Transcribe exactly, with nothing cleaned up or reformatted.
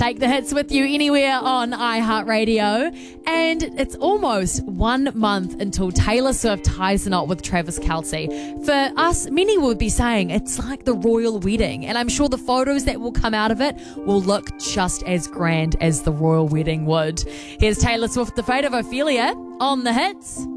Take the hits with you anywhere on iHeartRadio. And it's almost one month until Taylor Swift ties the knot with Travis Kelce. For us, many would be saying it's like the royal wedding. And I'm sure the photos that will come out of it will look just as grand as the royal wedding would. Here's Taylor Swift, The Fate of Ophelia on the hits.